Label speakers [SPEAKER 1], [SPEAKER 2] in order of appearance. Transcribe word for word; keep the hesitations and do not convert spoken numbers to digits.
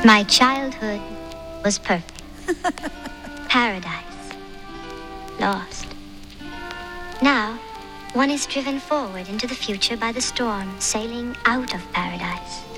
[SPEAKER 1] My childhood was perfect. Paradise. Lost. Now, one is driven forward into the future by the storm, sailing out of paradise.